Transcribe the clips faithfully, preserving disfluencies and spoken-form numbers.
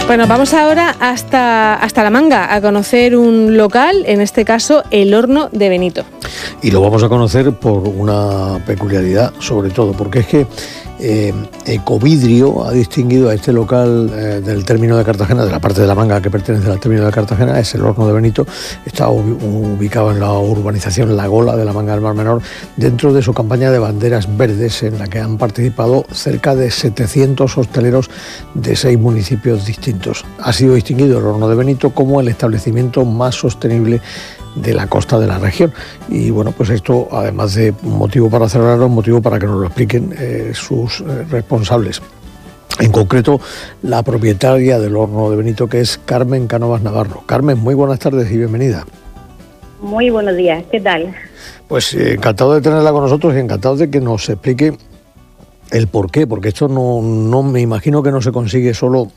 Bueno, vamos ahora hasta, hasta La Manga a conocer un local, en este caso el Horno de Benito. Y lo vamos a conocer por una peculiaridad, sobre todo, porque es que eh, Ecovidrio ha distinguido a este local eh, del término de Cartagena, de la parte de La Manga que pertenece al término de Cartagena, es el Horno de Benito, está ubicado en la urbanización La Gola de La Manga del Mar Menor, dentro de su campaña de banderas verdes, en la que han participado cerca de setecientos hosteleros de seis municipios distintos. Ha sido distinguido el Horno de Benito como el establecimiento más sostenible de la costa de la región. Y bueno, pues esto, además de un motivo para celebrarlo, un motivo para que nos lo expliquen eh, sus eh, responsables. En concreto, la propietaria del Horno de Benito, que es Carmen Cánovas Navarro. Carmen, muy buenas tardes y bienvenida. Muy buenos días, ¿qué tal? Pues eh, encantado de tenerla con nosotros y encantado de que nos explique el por qué, porque esto no, no me imagino que no se consigue solo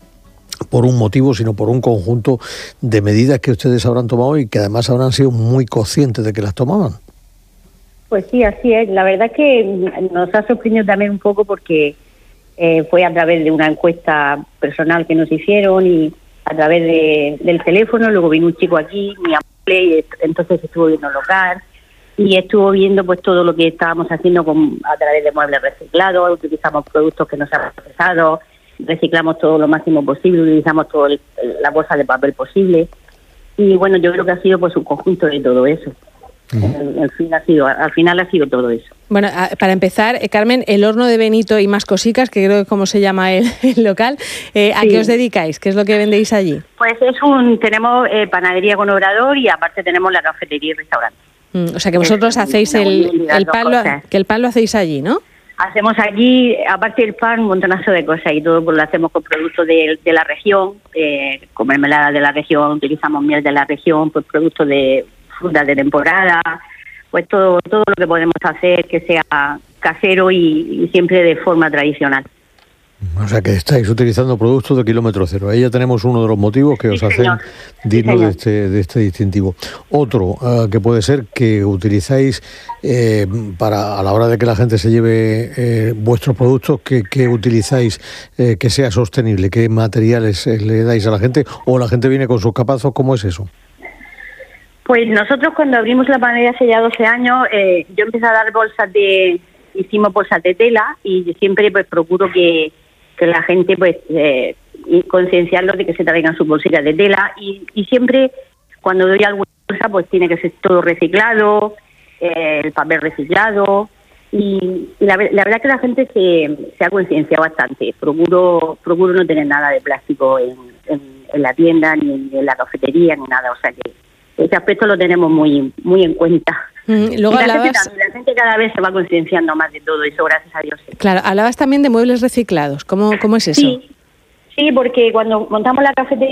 por un motivo, sino por un conjunto de medidas que ustedes habrán tomado y que además habrán sido muy conscientes de que las tomaban. Pues sí, así es. La verdad es que nos ha sorprendido también un poco porque eh, fue a través de una encuesta personal que nos hicieron y a través de, del teléfono. Luego vino un chico aquí, muy amable, y entonces estuvo viendo el local y estuvo viendo pues todo lo que estábamos haciendo con, a través de muebles reciclados. Utilizamos productos que no se han procesado, reciclamos todo lo máximo posible, utilizamos toda la bolsa de papel posible y bueno, yo creo que ha sido pues un conjunto de todo eso. Uh-huh. al, al, fin ha sido, al final ha sido todo eso. Bueno, para empezar, eh, Carmen, el Horno de Benito y más cositas, que creo que es como se llama el, el local, eh, ¿a sí. qué os dedicáis? ¿Qué es lo que vendéis allí? Pues es un tenemos eh, panadería con obrador y aparte tenemos la cafetería y restaurante. Mm, o sea que vosotros es, hacéis el, el pan, lo, que el pan lo hacéis allí, ¿no? Hacemos aquí, aparte del pan, un montonazo de cosas y todo pues lo hacemos con productos de, de la región, eh, con mermelada de la región, utilizamos miel de la región, pues productos de frutas de temporada, pues todo todo lo que podemos hacer que sea casero y, y siempre de forma tradicional. O sea que estáis utilizando productos de kilómetro cero. Ahí ya tenemos uno de los motivos que os sí, hacen dignos sí, de, este, de este distintivo. Otro uh, que puede ser que utilizáis eh, para a la hora de que la gente se lleve eh, vuestros productos, que, que utilizáis eh, que sea sostenible, qué materiales eh, le dais a la gente o la gente viene con sus capazos, ¿cómo es eso? Pues nosotros cuando abrimos la panadería hace ya doce años, eh, yo empecé a dar bolsas de, hicimos bolsas de tela y siempre pues procuro que que la gente pues eh, concienciarlos de que se traigan sus bolsillas de tela y, y siempre cuando doy alguna bolsa pues tiene que ser todo reciclado, eh, el papel reciclado y, y la, la verdad que la gente se, se ha concienciado bastante. Procuro procuro no tener nada de plástico en, en, en la tienda ni en, en la cafetería ni nada, o sea que ese aspecto lo tenemos muy muy en cuenta. Mm, luego y la, hablabas... gente también, la gente cada vez se va concienciando más de todo eso, gracias a Dios. Claro, hablabas también de muebles reciclados. ¿Cómo, cómo es eso? Sí, sí, porque cuando montamos la cafetería